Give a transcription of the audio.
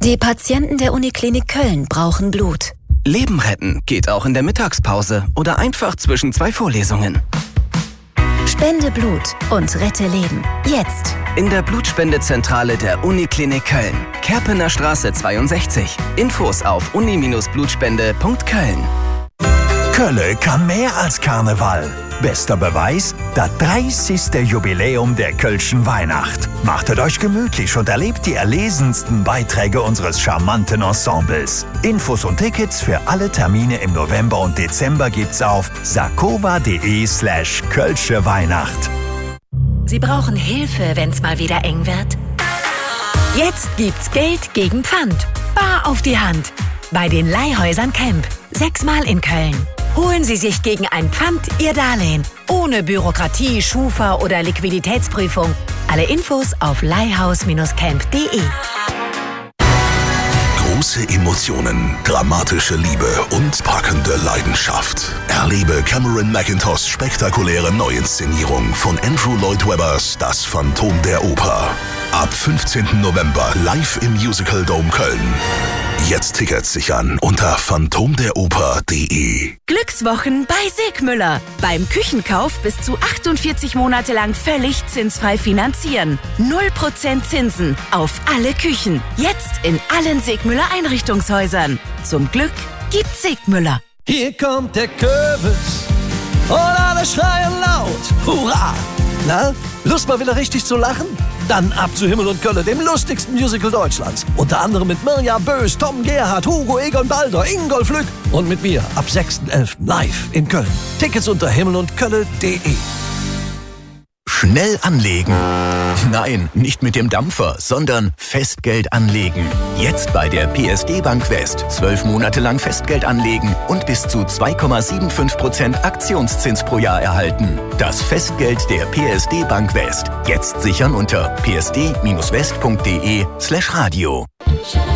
Die Patienten der Uniklinik Köln brauchen Blut. Leben retten geht auch in der Mittagspause oder einfach zwischen 2 Vorlesungen. Spende Blut und rette Leben. Jetzt. In der Blutspendezentrale der Uniklinik Köln. Kerpener Straße 62. Infos auf uni-blutspende.köln. Kölle kann mehr als Karneval. Bester Beweis, das 30. Jubiläum der Kölschen Weihnacht. Machtet euch gemütlich und erlebt die erlesensten Beiträge unseres charmanten Ensembles. Infos und Tickets für alle Termine im November und Dezember gibt's auf sakova.de/Kölsche Weihnacht. Sie brauchen Hilfe, wenn's mal wieder eng wird? Jetzt gibt's Geld gegen Pfand. Bar auf die Hand. Bei den Leihhäusern Camp. 6-mal in Köln. Holen Sie sich gegen ein Pfand Ihr Darlehen. Ohne Bürokratie, Schufa oder Liquiditätsprüfung. Alle Infos auf leihhaus-camp.de. Große Emotionen, dramatische Liebe und packende Leidenschaft. Erlebe Cameron Mackintoshs spektakuläre Neuinszenierung von Andrew Lloyd Webbers Das Phantom der Oper. Ab 15. November live im Musical Dome Köln. Jetzt Tickets sichern unter phantomderoper.de. Glückswochen bei Segmüller. Beim Küchenkauf bis zu 48 Monate lang völlig zinsfrei finanzieren. 0% Zinsen auf alle Küchen. Jetzt in allen Segmüller Einrichtungshäusern. Zum Glück gibt's Segmüller. Hier kommt der Kürbis und alle schreien laut. Hurra! Na, Lust mal wieder richtig zu lachen? Dann ab zu Himmel und Kölle, dem lustigsten Musical Deutschlands. Unter anderem mit Mirja Bös, Tom Gerhardt, Hugo Egon Balder, Ingolf Lück und mit mir ab 6.11. live in Köln. Tickets unter himmelundkölle.de. Schnell anlegen. Nein, nicht mit dem Dampfer, sondern Festgeld anlegen. Jetzt bei der PSD Bank West. 12 Monate lang Festgeld anlegen und bis zu 2,75% Aktionszins pro Jahr erhalten. Das Festgeld der PSD Bank West. Jetzt sichern unter psd-west.de/radio.